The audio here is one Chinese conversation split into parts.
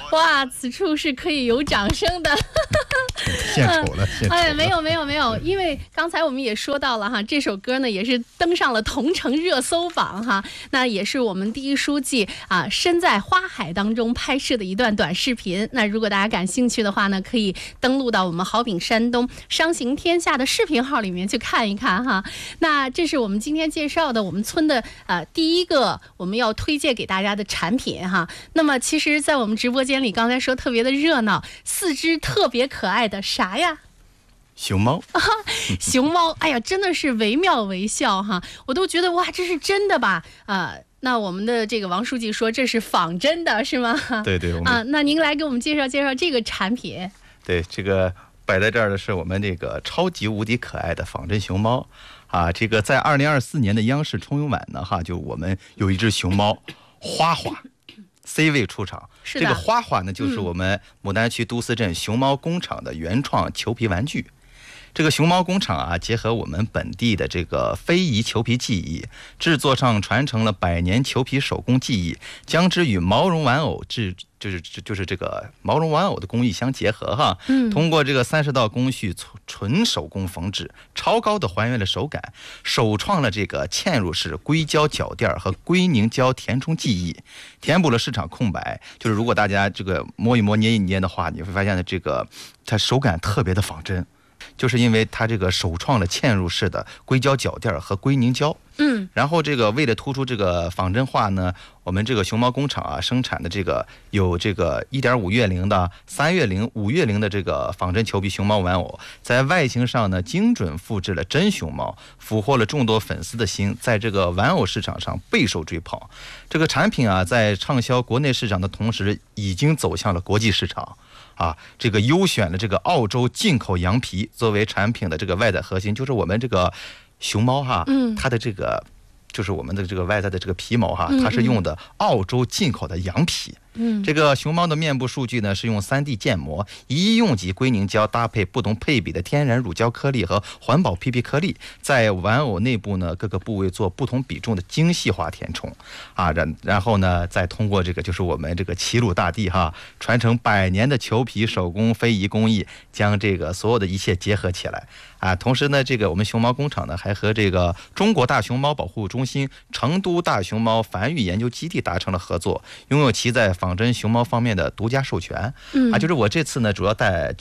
哇，此处是可以有掌声的。 献丑了，献丑了。 哎，没有，因为刚才我们也说到了哈，这首歌呢也是登上了同城热搜榜哈。那也是我们第一书记啊身在花海当中拍摄的一段短视频。那如果大家感兴趣的话呢，可以登录到我们好品山东商行天下的视频号里面去看一看哈。那这是我们今天介绍的我们村的第一个我们要推荐给大家的产品哈。那么其实，在我们直播间里，刚才说特别的热闹，4只特别可爱的啥呀？ 熊猫， 熊猫，哎呀，真的是惟妙惟肖哈！我都觉得哇，这是真的吧？那我们的这个王书记说这是仿真的，是吗？ 对， 那您来给我们介绍介绍这个产品。 对，这个摆在这儿的是我们这个超级无敌可爱的仿真熊猫啊！这个在2024年的央视春晚呢，哈，就我们有一只熊猫花花。C 位出场，这个花花呢，就是我们牡丹区都司镇熊猫工厂的原创裘皮玩具。这个熊猫工厂啊，结合我们本地的这个非遗裘皮技艺，制作上传承了100年裘皮手工技艺，将之与毛绒玩偶就是这个毛绒玩偶的工艺相结合哈。通过这个30道工序纯手工缝制，超高的还原了手感，首创了这个嵌入式硅胶脚垫和硅凝胶填充技艺，填补了市场空白。就是如果大家这个摸一摸捏一捏的话，你会发现呢，这个它手感特别的仿真。就是因为它这个首创了嵌入式的硅胶脚垫和硅凝胶，然后这个为了突出这个仿真化呢，我们这个熊猫工厂啊生产的这个有这个1.5月龄的、3月龄、5月龄的这个仿真裘皮熊猫玩偶，在外形上呢精准复制了真熊猫，俘获了众多粉丝的心，在这个玩偶市场上备受追捧。这个产品啊，在畅销国内市场的同时，已经走向了国际市场。这个优选了这个澳洲进口羊皮作为产品的这个外在核心，就是我们这个熊猫哈，它的这个就是我们的这个外在的这个皮毛哈，它是用的澳洲进口的羊皮。这个熊猫的面部数据呢是用3D 建模，一用级硅凝胶搭配不同配比的天然乳胶颗粒和环保 PP 颗粒，在玩偶内部呢各个部位做不同比重的精细化填充然后呢再通过这个就是我们这个齐鲁大地哈传承100年的裘皮手工非遗工艺，将这个所有的一切结合起来同时呢，这个我们熊猫工厂呢还和这个中国大熊猫保护中心、成都大熊猫繁育研究基地达成了合作，拥有其在仿真熊猫方面的独家授权。就是我这次呢主要带了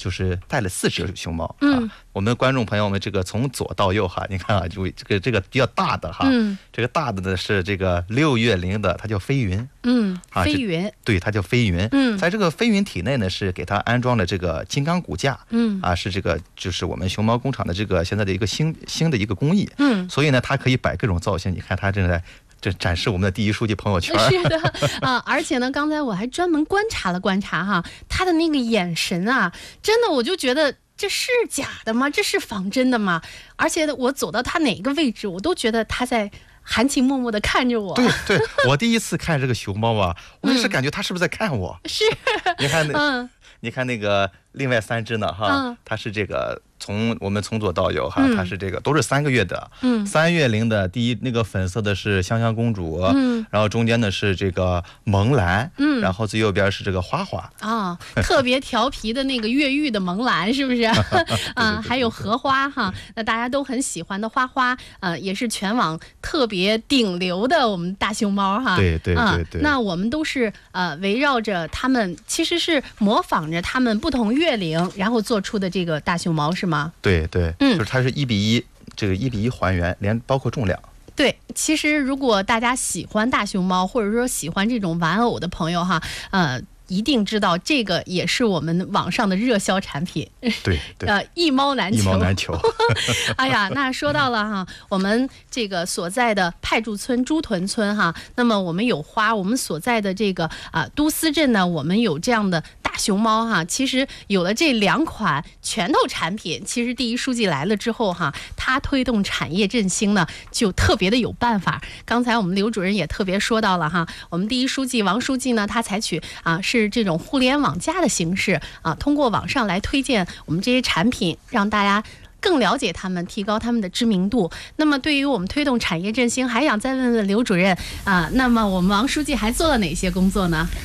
4只熊猫我们观众朋友们这个从左到右哈，你看啊，就这个比较大的哈，这个大的呢是这个6月龄的，它叫飞云。飞云，对，它叫飞云。在这个飞云体内呢是给它安装了这个金刚骨架。是这个就是我们熊猫工厂的这个现在的一个新的一个工艺。所以呢它可以摆各种造型，你看它正在这展示我们的第一书记朋友圈。 是的而且呢刚才我还专门观察了观察哈，他的那个眼神啊，真的我就觉得这是假的吗？这是仿真的吗？而且我走到他哪个位置，我都觉得他在含情脉脉的看着我。 对，我第一次看这个熊猫啊，我也是感觉他是不是在看我？ 是， 你看那个另外3只呢哈，它是这个我们从左到右哈，它是这个都是3个月的。3月龄的第一那个粉色的是香香公主，然后中间的是这个萌兰，然后最右边是这个花花特别调皮的那个越狱的萌兰是不是？还有荷花哈，那大家都很喜欢的花花，也是全网特别顶流的我们大熊猫哈。 对。 那我们都是围绕着他们，其实是模仿着他们不同月龄，然后做出的这个大熊猫是吗？ 对，就是它是1比1，这个1比1还原，连包括重量。 对，其实如果大家喜欢大熊猫，或者说喜欢这种玩偶的朋友哈，一定知道这个也是我们网上的热销产品。 对， 一猫难求。哎呀，那说到了哈，我们这个所在的派驻村朱屯村哈，那么我们有花，我们所在的这个都司镇呢，我们有这样的大熊猫哈。其实有了这2款拳头产品，其实第一书记来了之后哈，他推动产业振兴呢就特别的有办法。刚才我们刘主任也特别说到了哈，我们第一书记王书记呢，他采取是这种互联网加的形式通过网上来推荐我们这些产品，让大家更了解他们，提高他们的知名度。那么对于我们推动产业振兴，还想再问问刘主任那么我们王书记还做了哪些工作呢？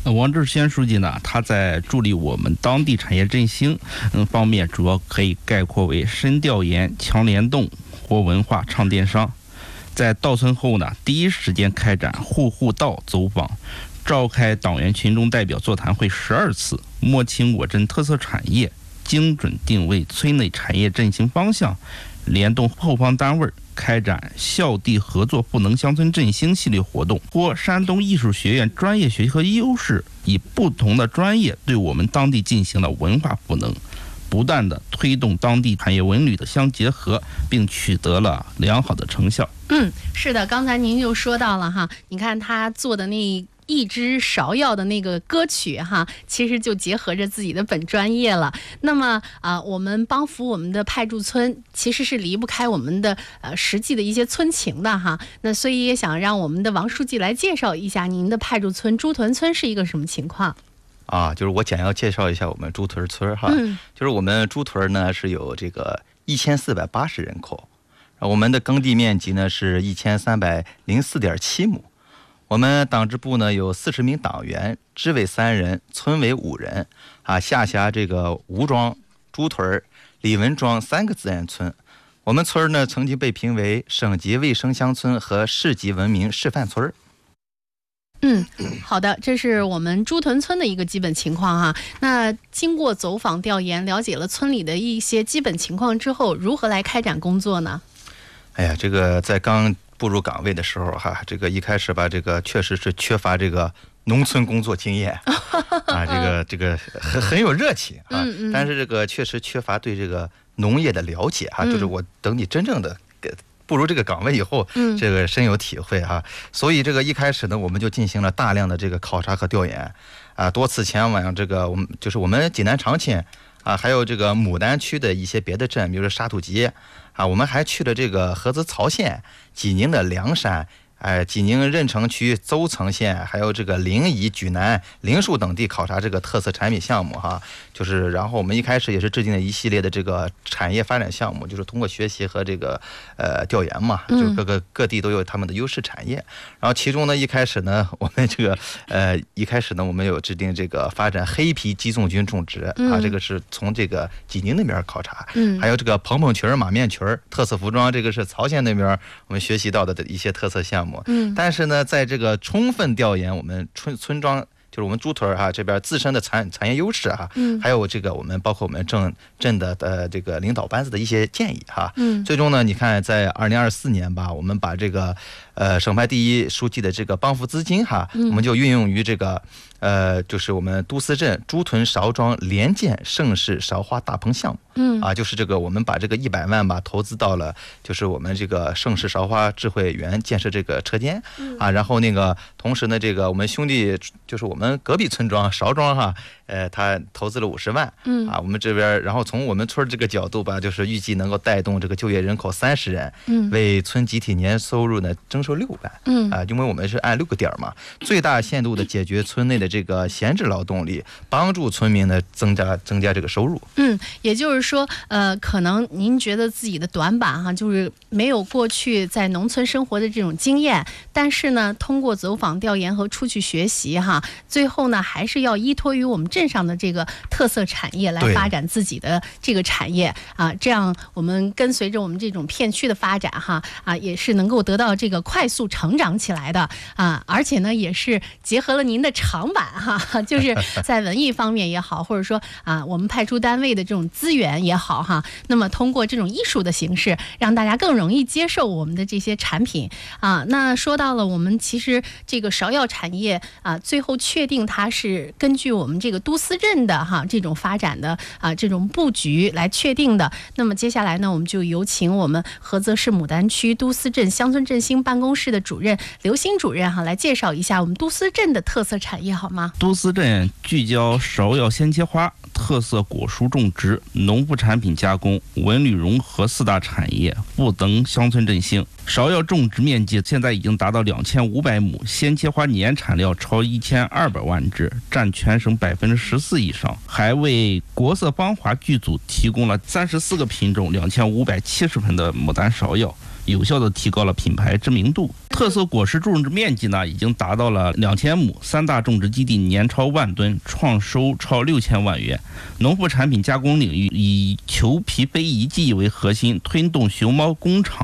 王志轩书记呢，他在助力我们当地产业振兴方面，主要可以概括为深调研、强联动、活文化、倡电商。在到村后呢，第一时间开展户户到走访，召开党员群众代表座谈会12次，摸清我镇特色产业，精准定位村内产业振兴方向，联动后方单位开展校地合作赋能乡村振兴系列活动，或山东艺术学院专业学习和优势，以不同的专业对我们当地进行了文化赋能，不断的推动当地产业文旅的相结合，并取得了良好的成效。 是的，刚才您就说到了哈，你看他做的那一支芍药的那个歌曲哈，其实就结合着自己的本专业了。那么我们帮扶我们的派驻村，其实是离不开我们的实际的一些村情的哈。那所以也想让我们的王书记来介绍一下您的派驻村朱屯村是一个什么情况。 就是我简要介绍一下我们朱屯村哈，就是我们朱屯呢是有这个1480人口，我们的耕地面积呢是1304.7亩，我们党支部呢有40名党员，支委3人，村委5人下辖这个吴庄、朱屯、李文庄3个自然村。我们村呢曾经被评为省级卫生乡村和市级文明示范村。 好的，这是我们朱屯村的一个基本情况哈。那经过走访调研，了解了村里的一些基本情况之后，如何来开展工作呢？ 这个在刚步入岗位的时候哈，这个一开始吧，这个确实是缺乏这个农村工作经验这个很有热情但是这个确实缺乏对这个农业的了解就是我等你真正的步入这个岗位以后，这个深有体会所以这个一开始呢，我们就进行了大量的这个考察和调研多次前往这个我们济南长清还有这个牡丹区的一些别的镇，比如说沙土集我们还去了这个河子曹县、济宁的凉山。济宁任城区邹城县，还有这个临沂、莒南、灵树等地考察这个特色产品项目然后我们一开始也是制定了一系列的这个产业发展项目，就是通过学习和这个调研嘛，就各地都有他们的优势产业。然后其中呢，一开始呢，我们有制定这个发展黑皮鸡枞菌种植这个是从这个济宁那边考察，还有这个蓬蓬裙、马面裙特色服装，这个是曹县那边我们学习到的一些特色项目。但是呢，在这个充分调研我们村庄，就是我们朱屯这边自身的产业优势还有这个包括我们镇的这个领导班子的一些建议最终呢，你看在2024年吧，我们把这个省派第一书记的这个帮扶资金我们就运用于这个就是我们都司镇朱屯芍庄联建盛世芍花大棚项目就是这个我们把这个100万吧投资到了就是我们这个盛世芍花智慧园建设这个车间然后那个同时呢，这个我们兄弟就是我们隔壁村庄芍庄他投资了50万我们这边然后从我们村这个角度吧，就是预计能够带动这个就业人口30人为村集体年收入呢征收6万因为我们是按6个点嘛，最大限度的解决村内的这个闲置劳动力，帮助村民呢增加这个收入。 也就是说可能您觉得自己的短板就是没有过去在农村生活的这种经验，但是呢通过走访调研和出去学习最后呢还是要依托于我们镇上的这个特色产业来发展自己的这个产业这样我们跟随着我们这种片区的发展也是能够得到这个快速成长起来的而且呢也是结合了您的长板就是在文艺方面也好，或者说我们派出单位的这种资源也好那么通过这种艺术的形式，让大家更容易接受我们的这些产品那说到了我们其实这个芍药产业最后确定它是根据我们这个都司镇的这种发展的这种布局来确定的。那么接下来呢，我们就有请我们菏泽市牡丹区都司镇乡村振兴办公室的主任刘鑫主任来介绍一下我们都司镇的特色产业好吗？ 都司镇聚焦芍药鲜切花、特色果蔬种植、农副产品加工、文旅融合4大产业，赋能乡村振兴。芍药种植面积现在已经达到2500亩，鲜切花年产量超1200万只，占全省14%以上，还为国色芳华剧组提供了34个品种、2570盆的牡丹芍药， 有效地提高了品牌知名度。特色果实种植面积呢，已经达到了2000亩，3大种植基地年超10000吨，创收超6000万元。农副产品加工领域以裘皮非遗技艺为核心，推动熊猫工厂